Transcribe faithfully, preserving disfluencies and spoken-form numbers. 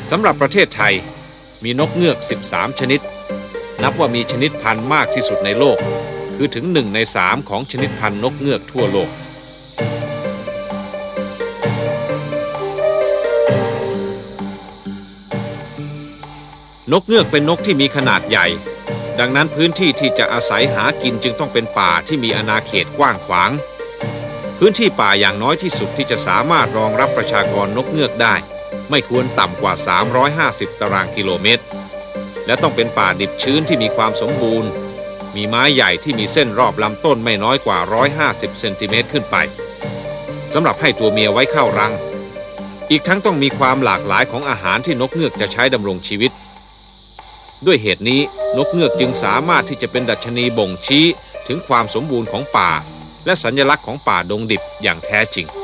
สำหรับประเทศไทยมีนกเงือกสิบสามชนิดนับว่ามีชนิดพันธุ์มากที่สุดในโลกคือถึงหนึ่งในสามของชนิดพันธุ์นกเงือกทั่วโลกนกเงือกเป็นนกที่มีขนาดใหญ่ดังนั้นพื้นที่ที่จะอาศัยหากินจึงต้องเป็นป่าที่มีอาณาเขตกว้างขวางพื้นที่ป่าอย่างน้อยที่สุดที่จะสามารถรองรับประชากรนกเงือกได้ไม่ควรต่ำกว่าสามร้อยห้าสิบตารางกิโลเมตรและต้องเป็นป่าดิบชื้นที่มีความสมบูรณ์มีไม้ใหญ่ที่มีเส้นรอบลำต้นไม่น้อยกว่าหนึ่งร้อยห้าสิบเซนติเมตรขึ้นไปสำหรับให้ตัวเมียไว้เข้ารังอีกทั้งต้องมีความหลากหลายของอาหารที่นกเงือกจะใช้ดำรงชีวิตด้วยเหตุนี้นกเงือกจึงสามารถที่จะเป็นดัชนีบ่งชี้ถึงความสมบูรณ์ของป่าและสัญลักษณ์ของป่าดงดิบอย่างแท้จริง